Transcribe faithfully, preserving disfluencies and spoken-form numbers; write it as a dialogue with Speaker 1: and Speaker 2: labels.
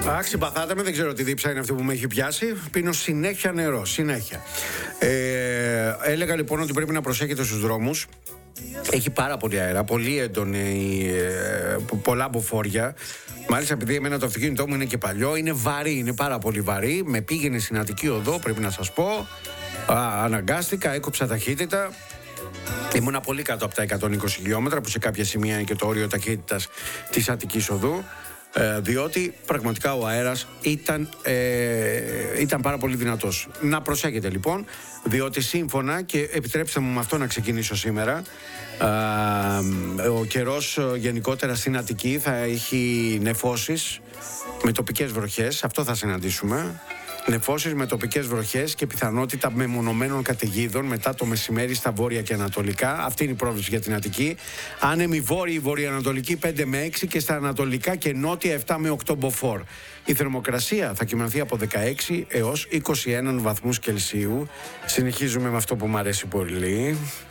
Speaker 1: Αχ, συμπαθάτε με, δεν ξέρω τι δίψα είναι αυτή που με έχει πιάσει. Πίνω συνέχεια νερό, συνέχεια. Ε, έλεγα λοιπόν ότι πρέπει να προσέχετε στους δρόμους. Έχει πάρα πολύ αέρα, πολύ έντονη, ε, πολλά μποφόρια. Μάλιστα, επειδή εμένα το αυτοκίνητό μου είναι και παλιό, είναι βαρύ, είναι πάρα πολύ βαρύ. Με πήγαινε στην Αττική Οδό, πρέπει να σας πω. Α, αναγκάστηκα, έκοψα ταχύτητα. Ήμουνα πολύ κάτω από τα εκατόν είκοσι χιλιόμετρα, που σε κάποια σημεία είναι και το όριο ταχύτητας της Αττικής Οδού. Ε, διότι πραγματικά ο αέρας ήταν, ε, ήταν πάρα πολύ δυνατός. Να προσέχετε λοιπόν, διότι σύμφωνα, και επιτρέψτε μου με αυτό να ξεκινήσω σήμερα, ε, ο καιρός γενικότερα στην Αττική θα έχει νεφώσεις με τοπικές βροχές, αυτό θα συναντήσουμε. Νεφώσεις με τοπικές βροχές και πιθανότητα μεμονωμένων καταιγίδων μετά το μεσημέρι στα βόρεια και ανατολικά. Αυτή είναι η πρόβλεψη για την Αττική. Άνεμη βόρειη, βορειοανατολική πέντε με έξι και στα ανατολικά και νότια επτά με οκτώ μποφόρ. Η θερμοκρασία θα κυμανθεί από δεκαέξι έως είκοσι ένα βαθμούς Κελσίου. Συνεχίζουμε με αυτό που μου αρέσει πολύ.